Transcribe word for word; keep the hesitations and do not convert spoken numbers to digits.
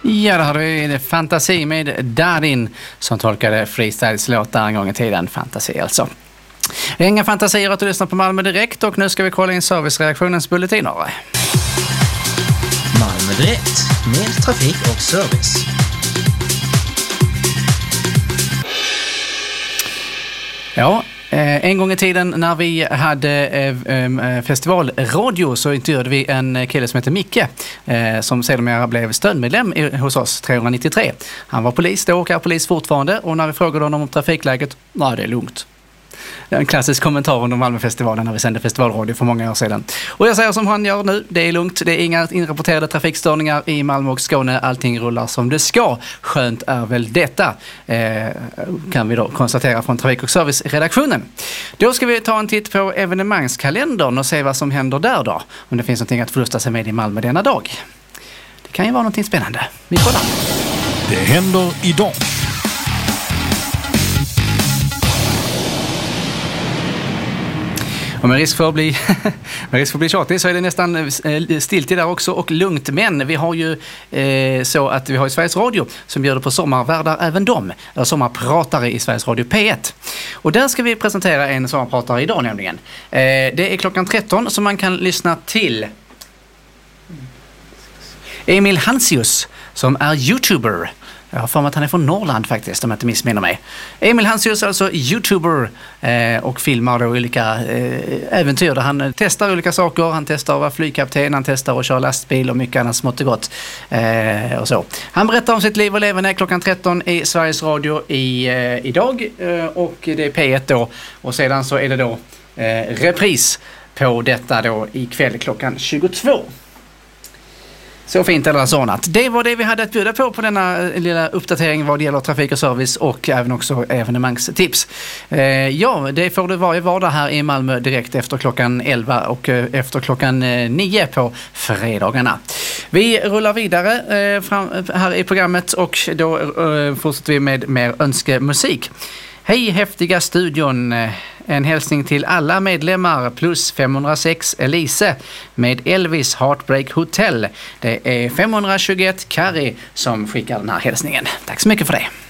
Ja, då har vi Fantasi med Darin som tolkade Freestyles låtar en gång i tiden. Fantasi alltså. Det är inga fantasier att du lyssnar på Malmö Direkt och nu ska vi kolla in servicereaktionens bulletiner. Malmö Direkt med trafik och service. Ja, en gång i tiden när vi hade festivalradio så intervjuade vi en kille som heter Micke som sedermera blev stödmedlem hos oss trehundranittiotre. Han var polis då och är polis fortfarande, och när vi frågade honom om trafikläget, nej, det är lugnt. En klassisk kommentar under Malmöfestivalen när vi sände festivalradio för många år sedan. Och jag säger som han gör nu, det är lugnt, det är inga inrapporterade trafikstörningar i Malmö och Skåne, allting rullar som det ska. Skönt är väl detta, eh, kan vi då konstatera från Trafik- och serviceredaktionen. Då ska vi ta en titt på evenemangskalendern och se vad som händer där då, om det finns någonting att förlusta sig med i Malmö denna dag. Det kan ju vara någonting spännande. Vi kollar. Det händer idag. Och med risk för att bli, med risk för att bli tjatig så är det nästan stilt där också och lugnt. Men vi har ju eh, så att vi har i Sveriges Radio som bjuder på sommarvärdar även de. Eller sommarpratare i Sveriges Radio P ett. Och där ska vi presentera en sommarpratare idag nämligen. Eh, det är klockan tretton som man kan lyssna till Emil Hansius som är YouTuber. Jag har för mig att han är från Norrland faktiskt, om jag inte missminner mig. Emil Hansius är alltså YouTuber eh, och filmar då olika eh, äventyr där han testar olika saker. Han testar att vara flygkapten, han testar att köra lastbil och mycket annat smått och gott. Eh, och så. Han berättar om sitt liv och leverne klockan tretton i Sveriges Radio i, eh, idag. Eh, och det är P ett då. Och sedan så är det då eh, repris på detta då ikväll klockan tjugotvå. Så fint eller sådant. Det var det vi hade att bjuda på på denna lilla uppdatering vad det gäller trafik och service och även också evenemangstips. Eh, ja, det får du varje vardag här i Malmö direkt efter klockan elva och eh, efter klockan eh, nio på fredagarna. Vi rullar vidare eh, fram, här i programmet och då eh, fortsätter vi med mer önskemusik. Hej häftiga studion, en hälsning till alla medlemmar plus femhundrasex Elise med Elvis Heartbreak Hotel. Det är femhundratjugoett Kari som skickar den här hälsningen. Tack så mycket för det.